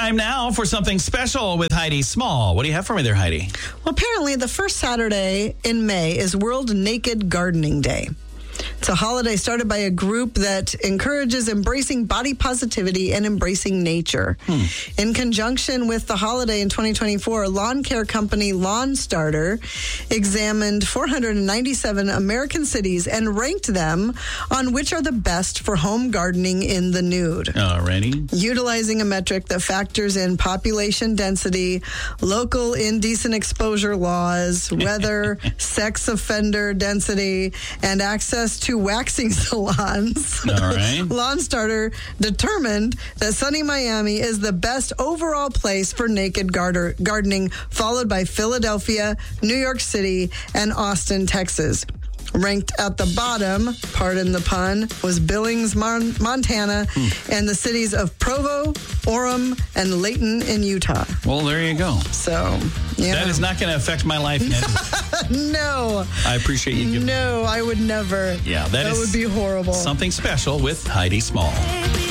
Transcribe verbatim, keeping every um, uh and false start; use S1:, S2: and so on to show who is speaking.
S1: time now for something special with Heidi Small. What do you have for me there, Heidi?
S2: Well, apparently the first Saturday in May is World Naked Gardening Day. It's a holiday started by a group that encourages embracing body positivity and embracing nature. Hmm. In conjunction with the holiday in twenty twenty-four, lawn care company Lawn Starter examined four hundred ninety-seven American cities and ranked them on which are the best for home gardening in the nude.
S1: Alrighty.
S2: Utilizing a metric that factors in population density, local indecent exposure laws, weather, sex offender density, and access to waxing salons.
S1: All right.
S2: Lawn Starter determined that sunny Miami is the best overall place for naked garter- gardening, followed by Philadelphia, New York City, and Austin, Texas. Ranked at the bottom, pardon the pun, was Billings, Mon- Montana, hmm. and the cities of Provo, Orem, and Layton in Utah.
S1: Well, there you go.
S2: So, yeah.
S1: That is not going to affect my life in any way.
S2: No.
S1: I appreciate you giving
S2: No, I would never.
S1: Yeah, that,
S2: that
S1: is
S2: would be horrible.
S1: Something special with Heidi Small.